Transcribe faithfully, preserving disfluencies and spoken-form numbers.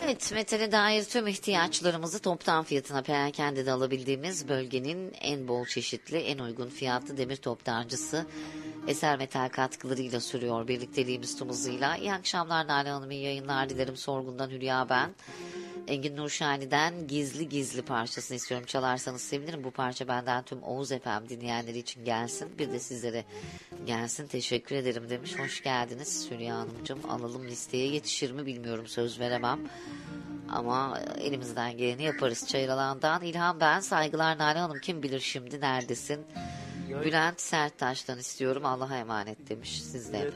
Evet, metale dair tüm ihtiyaçlarımızı toptan fiyatına perakende alabildiğimiz bölgenin en bol çeşitli, en uygun fiyatlı demir toptancısı Eser Metal katkılarıyla sürüyor birlikteliğimiz tüm hızıyla. İyi akşamlar Nalan Hanım, iyi yayınlar dilerim. Sorgun'dan Hülya ben. Engin Nurşani'den Gizli Gizli parçasını istiyorum. Çalarsanız sevinirim. Bu parça benden tüm Oğuz F M dinleyenleri için gelsin. Bir de sizlere gelsin. Teşekkür ederim demiş. Hoş geldiniz Hülya Hanımcığım. Alalım listeye. Yetişir mi bilmiyorum. Söz veremem. Ama elimizden geleni yaparız. Çayıralan'dan İlhan ben. Saygılar Nalan Hanım. Kim bilir şimdi neredesin? Bülent Serttaş'tan istiyorum. Allah'a emanet demiş. Siz de.